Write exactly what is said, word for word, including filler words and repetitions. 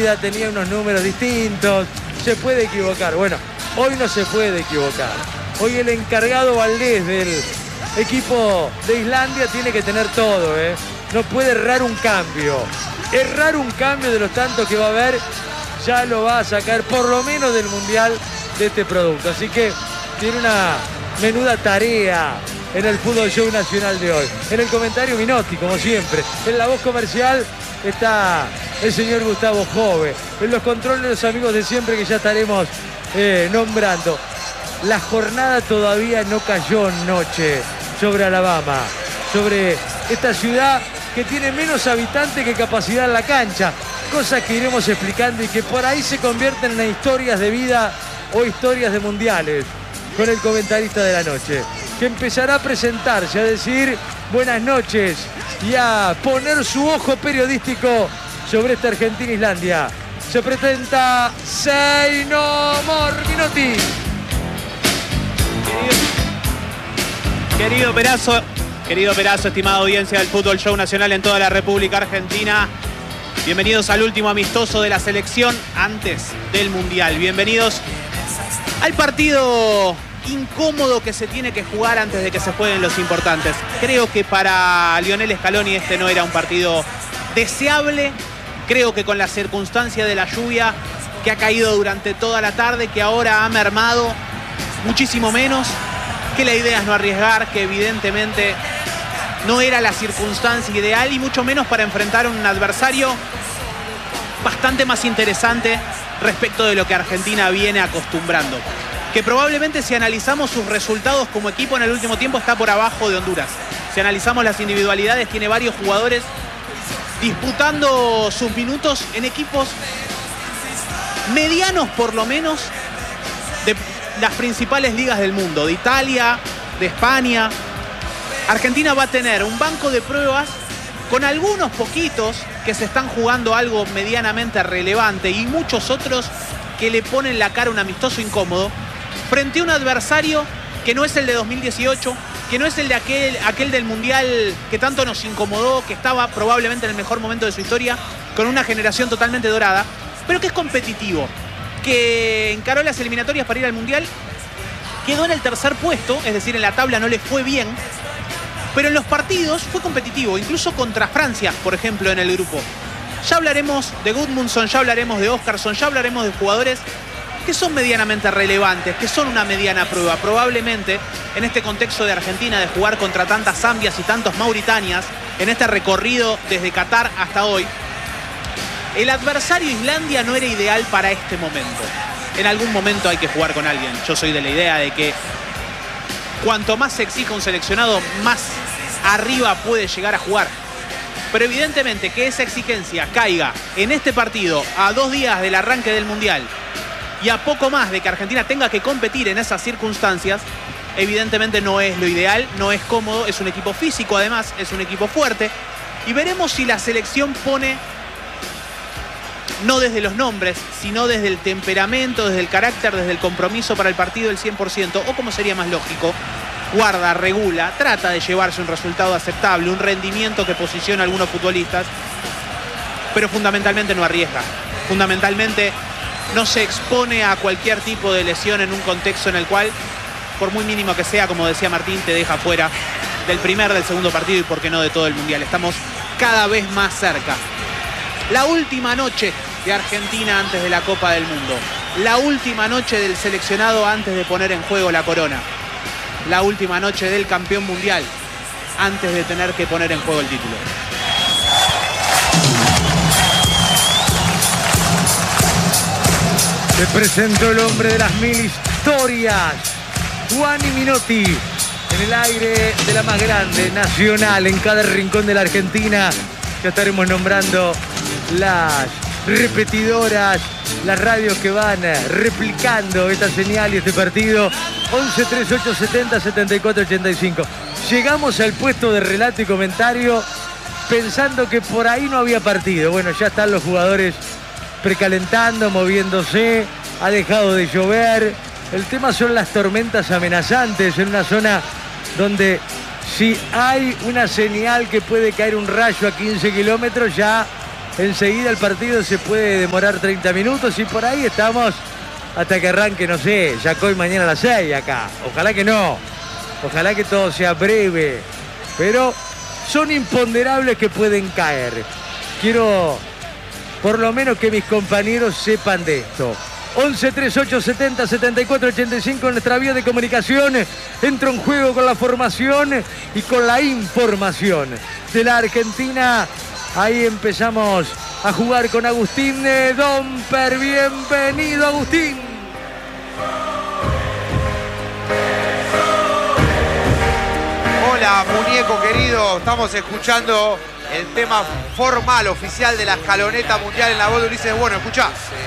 vida tenía unos números distintos, se puede equivocar. Bueno, hoy no se puede equivocar. Hoy el encargado Valdés del equipo de Islandia tiene que tener todo, ¿eh? No puede errar un cambio. Errar un cambio de los tantos que va a haber, ya lo va a sacar por lo menos del Mundial de este producto. Así que tiene una menuda tarea en el Fútbol Show Nacional de hoy. En el comentario Minotti, como siempre. En la voz comercial está el señor Gustavo Jove. En los controles los amigos de siempre que ya estaremos eh, nombrando. La jornada todavía no cayó en noche sobre Alabama, sobre esta ciudad que tiene menos habitantes que capacidad en la cancha. Cosas que iremos explicando y que por ahí se convierten en historias de vida o historias de mundiales con el comentarista de la noche, que empezará a presentarse, a decir buenas noches y a poner su ojo periodístico sobre esta Argentina-Islandia. Se presenta Seino Minotti. Querido, querido Perazo, querido Perazo, estimada audiencia del Fútbol Show Nacional en toda la República Argentina. Bienvenidos al último amistoso de la selección antes del Mundial. Bienvenidos al partido incómodo que se tiene que jugar antes de que se jueguen los importantes. Creo que para Lionel Scaloni este no era un partido deseable. Creo que con la circunstancia de la lluvia que ha caído durante toda la tarde, que ahora ha mermado muchísimo menos, que la idea es no arriesgar, que evidentemente no era la circunstancia ideal y mucho menos para enfrentar a un adversario bastante más interesante respecto de lo que Argentina viene acostumbrando. Que probablemente si analizamos sus resultados como equipo en el último tiempo está por abajo de Honduras. Si analizamos las individualidades, tiene varios jugadores disputando sus minutos en equipos medianos por lo menos de las principales ligas del mundo, de Italia, de España. Argentina va a tener un banco de pruebas con algunos poquitos que se están jugando algo medianamente relevante y muchos otros que le ponen la cara a un amistoso incómodo frente a un adversario que no es el de dos mil dieciocho, que no es el de aquel, aquel del Mundial que tanto nos incomodó, que estaba probablemente en el mejor momento de su historia, con una generación totalmente dorada, pero que es competitivo, que encaró las eliminatorias para ir al Mundial, quedó en el tercer puesto, es decir, en la tabla no le fue bien, pero en los partidos fue competitivo, incluso contra Francia, por ejemplo, en el grupo. Ya hablaremos de Gudmundsson, ya hablaremos de Óskarsson, ya hablaremos de jugadores que son medianamente relevantes, que son una mediana prueba. Probablemente en este contexto de Argentina, de jugar contra tantas Zambias y tantos Mauritanias, en este recorrido desde Qatar hasta hoy, el adversario Islandia no era ideal para este momento. En algún momento hay que jugar con alguien. Yo soy de la idea de que cuanto más se exija un seleccionado, más arriba puede llegar a jugar. Pero evidentemente que esa exigencia caiga en este partido a dos días del arranque del Mundial y a poco más de que Argentina tenga que competir en esas circunstancias, evidentemente no es lo ideal, no es cómodo, es un equipo físico además, es un equipo fuerte. Y veremos si la selección pone, no desde los nombres, sino desde el temperamento, desde el carácter, desde el compromiso para el partido el cien por ciento, o como sería más lógico, guarda, regula, trata de llevarse un resultado aceptable, un rendimiento que posiciona a algunos futbolistas, pero fundamentalmente no arriesga. Fundamentalmente no se expone a cualquier tipo de lesión en un contexto en el cual, por muy mínimo que sea, como decía Martín, te deja fuera del primer, del segundo partido y por qué no de todo el Mundial. Estamos cada vez más cerca. La última noche de Argentina antes de la Copa del Mundo. La última noche del seleccionado antes de poner en juego la corona. La última noche del campeón mundial antes de tener que poner en juego el título. Te presento el hombre de las mil historias, Juani Minotti, en el aire de la más grande, nacional, en cada rincón de la Argentina. Ya estaremos nombrando las repetidoras, las radios que van replicando esta señal y este partido. Once treinta y ocho setenta setenta y cuatro ochenta y cinco. Llegamos al puesto de relato y comentario pensando que por ahí no había partido. Bueno, ya están los jugadores precalentando, moviéndose, ha dejado de llover. El tema son las tormentas amenazantes en una zona donde si hay una señal que puede caer un rayo a quince kilómetros, ya enseguida el partido se puede demorar treinta minutos y por ahí estamos hasta que arranque, no sé, Yacoy mañana a las seis acá. Ojalá que no, ojalá que todo sea breve, pero son imponderables que pueden caer. Quiero por lo menos que mis compañeros sepan de esto. once treinta y ocho setenta setenta y cuatro ochenta y cinco en nuestra vía de comunicación. Entra en juego con la formación y con la información de la Argentina. Ahí empezamos a jugar con Agustín Domper. Bienvenido, Agustín. Hola, muñeco querido. Estamos escuchando el tema formal, oficial de la escaloneta mundial en la voz de Ulises Bueno. Escuchá.